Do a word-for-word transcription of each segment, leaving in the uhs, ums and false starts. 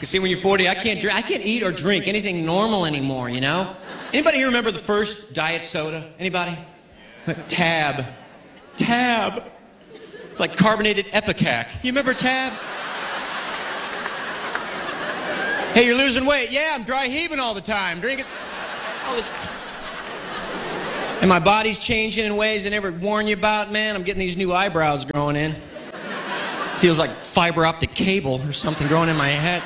You see, when you're forty, I can't drink, I can't eat or drink anything normal anymore, you know? Anybody here remember the first diet soda? Anybody? Tab. Tab. It's like carbonated Epicac. You remember Tab? Hey, you're losing weight. Yeah, I'm dry heaving all the time. Drinking all this. And my body's changing in ways they never warn you about, man. I'm getting these new eyebrows growing in. Feels like fiber optic cable or something growing in my head.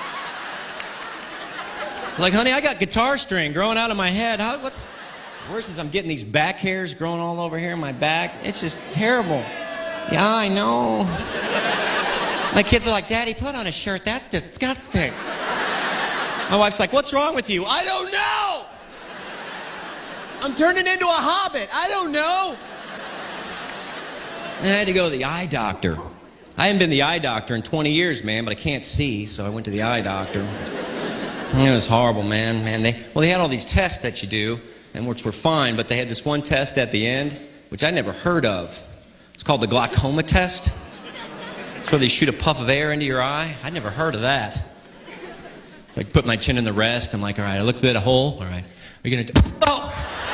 Like, honey, I got guitar string growing out of my head. How, what's worse is I'm getting these back hairs growing all over here in my back. It's just terrible. Yeah, I know. My kids are like, Daddy, put on a shirt. That's disgusting. My wife's like, what's wrong with you? I don't know. I'm turning into a hobbit. I don't know. And I had to go to the eye doctor. I haven't been to the eye doctor in twenty years, man, but I can't see, so I went to the eye doctor. It was horrible, man. Man, they well, they had all these tests that you do, and which were fine, but they had this one test at the end, which I never heard of. It's called the glaucoma test. It's where they shoot a puff of air into your eye. I'd never heard of that. I put my chin in the rest. I'm like, all right, I looked at a hole. All right, are you gonna do? Oh!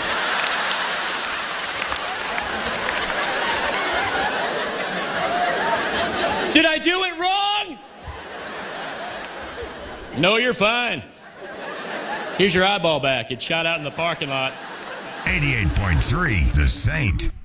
Did I do it wrong? No, you're fine. Here's your eyeball back. It shot out in the parking lot. eighty-eight point three The Saint.